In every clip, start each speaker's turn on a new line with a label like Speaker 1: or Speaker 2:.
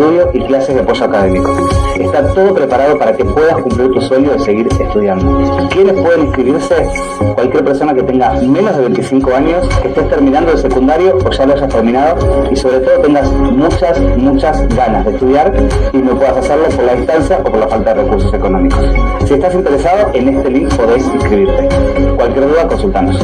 Speaker 1: estudio y clases de apoyo académico. Está todo preparado para que puedas cumplir tu sueño de seguir estudiando. ¿Quiénes pueden inscribirse? Cualquier persona que tenga menos de 25 años, que estés terminando el secundario o ya lo hayas terminado y sobre todo tengas muchas ganas de estudiar y no puedas hacerlo por la distancia o por la falta de recursos económicos. Si estás interesado, en este link podés inscribirte. Cualquier duda, consultanos.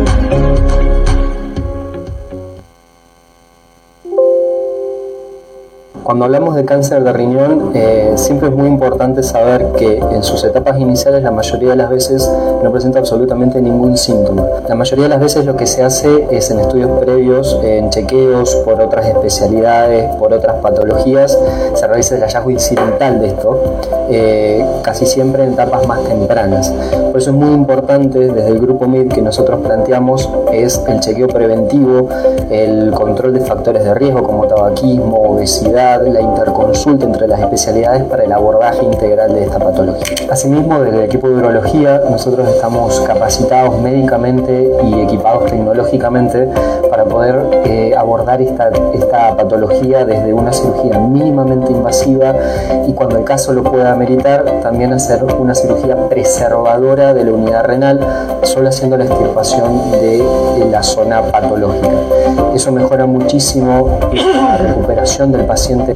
Speaker 2: Cuando hablamos de cáncer de riñón, siempre es muy importante saber que en sus etapas iniciales la mayoría de las veces no presenta absolutamente ningún síntoma. La mayoría de las veces lo que se hace es en estudios previos, en chequeos por otras especialidades, por otras patologías, se realiza el hallazgo incidental de esto, casi siempre en etapas más tempranas. Por eso es muy importante desde el grupo MIR que nosotros planteamos es el chequeo preventivo, el control de factores de riesgo como tabaquismo, obesidad, la interconsulta entre las especialidades para el abordaje integral de esta patología. Asimismo, desde el equipo de urología, nosotros estamos capacitados médicamente y equipados tecnológicamente para poder abordar esta patología desde una cirugía mínimamente invasiva y cuando el caso lo pueda ameritar, también hacer una cirugía preservadora de la unidad renal, solo haciendo la extirpación de la zona patológica. Eso mejora muchísimo la recuperación del paciente.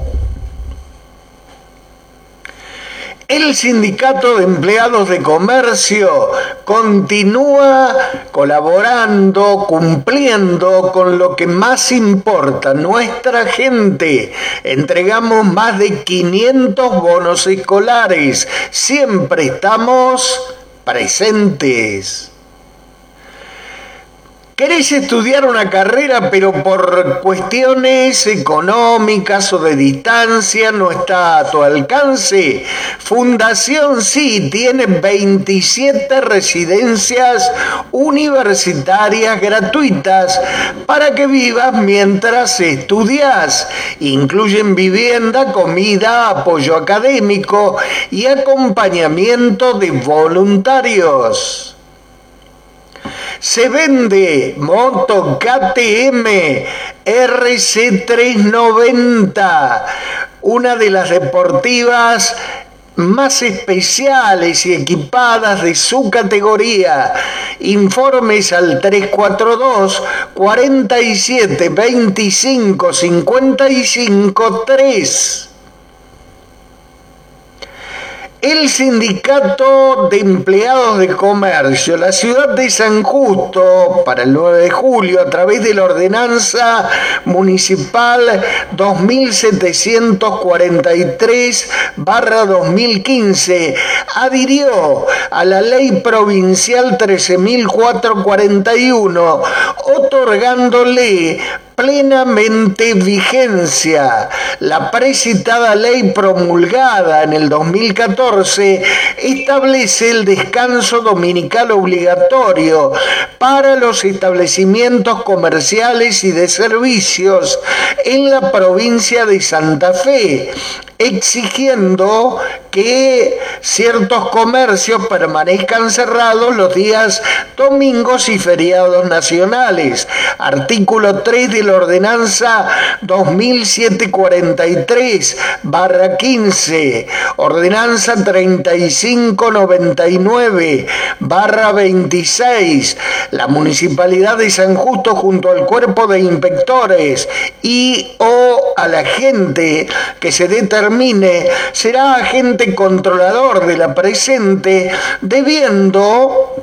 Speaker 3: El Sindicato de Empleados de Comercio continúa colaborando, cumpliendo con lo que más importa, nuestra gente. Entregamos más de 500 bonos escolares. Siempre estamos presentes. ¿Querés estudiar una carrera pero por cuestiones económicas o de distancia no está a tu alcance? Fundación Sí tiene 27 residencias universitarias gratuitas para que vivas mientras estudias. Incluyen vivienda, comida, apoyo académico y acompañamiento de voluntarios. Se vende moto KTM RC390, una de las deportivas más especiales y equipadas de su categoría. Informes al 342 47 25 55 3. El Sindicato de Empleados de Comercio, la ciudad de San Justo, para el 9 de julio, a través de la Ordenanza Municipal 2743/2015, adhirió a la Ley Provincial 13.441, otorgándole plenamente vigencia. La precitada ley promulgada en el 2014 establece el descanso dominical obligatorio para los establecimientos comerciales y de servicios en la provincia de Santa Fe, exigiendo que ciertos comercios permanezcan cerrados los días domingos y feriados nacionales. Artículo 3 de la Ordenanza 2743/15, Ordenanza 3599/26. La Municipalidad de San Justo, junto al Cuerpo de Inspectores y o a la gente que se determine, será agente controlador de la presente, debiendo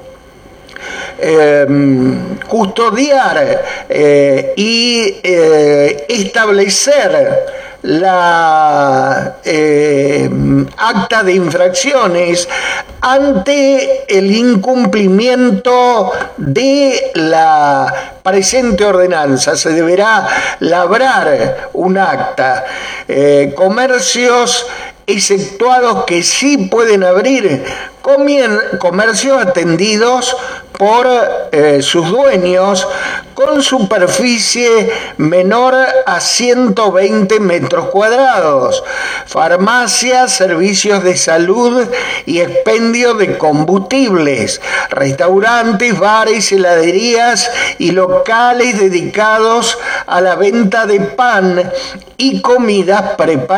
Speaker 3: custodiar y establecer la acta de infracciones ante el incumplimiento de la presente ordenanza. Se deberá labrar un acta. Comercios exceptuados que sí pueden abrir, comercios atendidos por sus dueños con superficie menor a 120 metros cuadrados, farmacias, servicios de salud y expendio de combustibles, restaurantes, bares, heladerías y locales dedicados a la venta de pan y comidas preparadas.